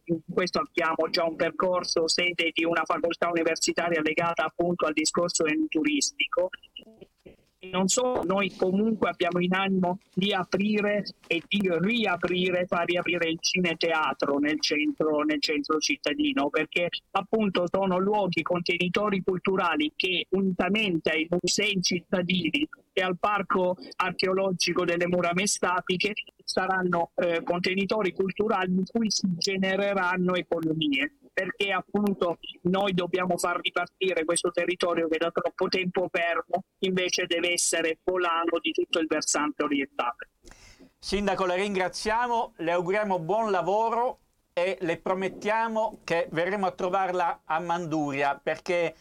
in questo abbiamo già un percorso sede di una facoltà universitaria legata appunto al discorso turistico. Non solo, noi comunque abbiamo in animo di aprire e di riaprire, far riaprire il cineteatro nel centro cittadino, perché appunto sono luoghi contenitori culturali che, unitamente ai musei cittadini e al parco archeologico delle Mura Mestapiche, saranno contenitori culturali in cui si genereranno economie, perché appunto noi dobbiamo far ripartire questo territorio che da troppo tempo fermo invece deve essere volano di tutto il versante orientale. Sindaco, le ringraziamo, le auguriamo buon lavoro e le promettiamo che verremo a trovarla a Manduria, perché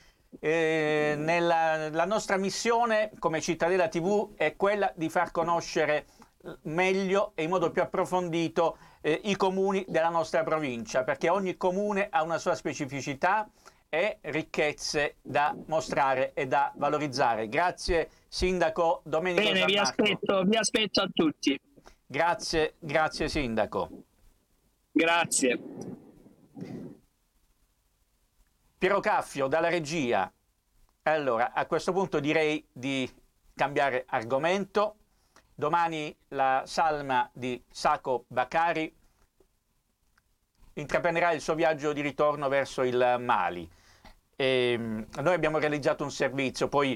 la nostra missione come Cittadella TV è quella di far conoscere meglio e in modo più approfondito i comuni della nostra provincia, perché ogni comune ha una sua specificità e ricchezze da mostrare e da valorizzare. Grazie Sindaco Domenico Bene, Giammarco. vi aspetto a tutti. Grazie Sindaco. Grazie. Piero Caffio dalla regia. Allora, a questo punto direi di cambiare argomento. Domani la salma di Sacco Bakari intraprenderà il suo viaggio di ritorno verso il Mali. Noi abbiamo realizzato un servizio, poi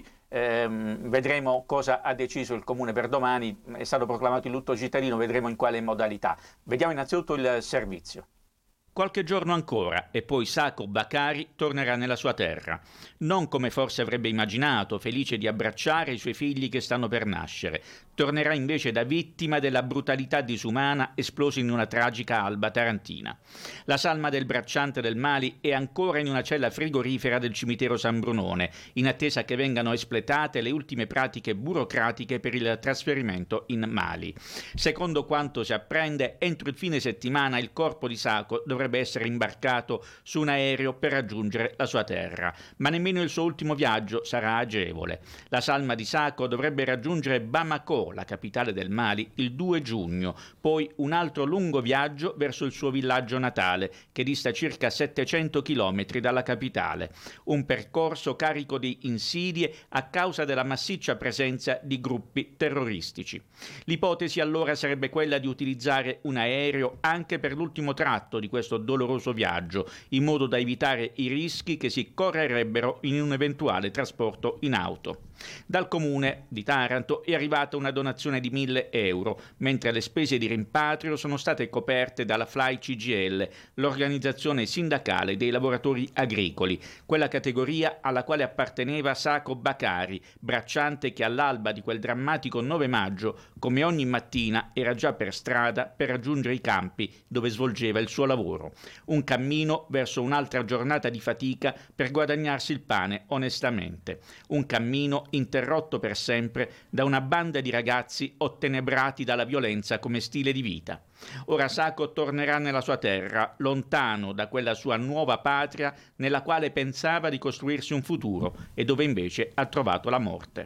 vedremo cosa ha deciso il Comune per domani. È stato proclamato il lutto cittadino, vedremo in quale modalità. Vediamo innanzitutto il servizio. Qualche giorno ancora e poi Sacco Bakari tornerà nella sua terra, non come forse avrebbe immaginato, felice di abbracciare i suoi figli che stanno per nascere. Tornerà invece da vittima della brutalità disumana esplosa in una tragica alba tarantina. La salma del bracciante del Mali è ancora in una cella frigorifera del cimitero San Brunone, in attesa che vengano espletate le ultime pratiche burocratiche per il trasferimento in Mali. Secondo quanto si apprende, entro il fine settimana il corpo di Sacco dovrebbe essere imbarcato su un aereo per raggiungere la sua terra, ma nemmeno il suo ultimo viaggio sarà agevole. La salma di Sacco dovrebbe raggiungere Bamako, la capitale del Mali, il 2 giugno, poi un altro lungo viaggio verso il suo villaggio natale, che dista circa 700 chilometri dalla capitale. Un percorso carico di insidie a causa della massiccia presenza di gruppi terroristici. L'ipotesi allora sarebbe quella di utilizzare un aereo anche per l'ultimo tratto di questo doloroso viaggio, in modo da evitare i rischi che si correrebbero in un eventuale trasporto in auto. Dal comune di Taranto è arrivata una donazione di 1.000 euro, mentre le spese di rimpatrio sono state coperte dalla Fly CGL, l'organizzazione sindacale dei lavoratori agricoli, quella categoria alla quale apparteneva Sacco Bakari, bracciante che all'alba di quel drammatico 9 maggio, come ogni mattina, era già per strada per raggiungere i campi dove svolgeva il suo lavoro. Un cammino verso un'altra giornata di fatica per guadagnarsi il pane onestamente. Un cammino interrotto per sempre da una banda di ragazzi ottenebrati dalla violenza come stile di vita. Ora Sacco tornerà nella sua terra, lontano da quella sua nuova patria nella quale pensava di costruirsi un futuro e dove invece ha trovato la morte.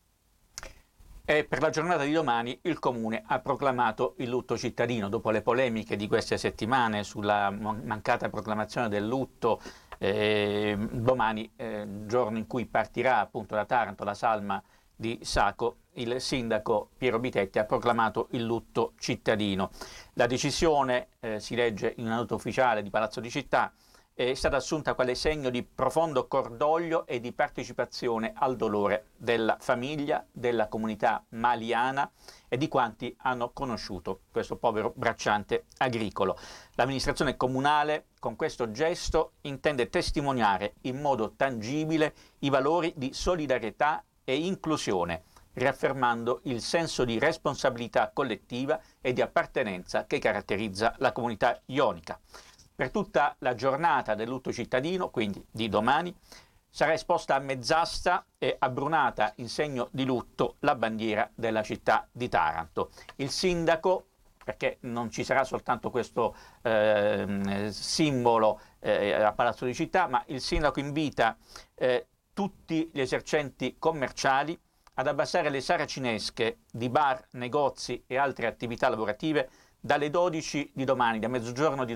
E per la giornata di domani il Comune ha proclamato il lutto cittadino. Dopo le polemiche di queste settimane sulla mancata proclamazione del lutto, domani, giorno in cui partirà appunto da Taranto la salma di Sacco, il sindaco Piero Bitetti ha proclamato il lutto cittadino. La decisione, si legge in una nota ufficiale di Palazzo di Città, è stata assunta quale segno di profondo cordoglio e di partecipazione al dolore della famiglia, della comunità maliana e di quanti hanno conosciuto questo povero bracciante agricolo. L'amministrazione comunale con questo gesto intende testimoniare in modo tangibile i valori di solidarietà e inclusione, riaffermando il senso di responsabilità collettiva e di appartenenza che caratterizza la comunità ionica. Per tutta la giornata del lutto cittadino, quindi di domani, sarà esposta a mezz'asta e abbrunata in segno di lutto la bandiera della città di Taranto. Il sindaco, perché non ci sarà soltanto questo simbolo a Palazzo di Città, ma il sindaco invita tutti gli esercenti commerciali ad abbassare le saracinesche di bar, negozi e altre attività lavorative dalle 12 di domani, da mezzogiorno di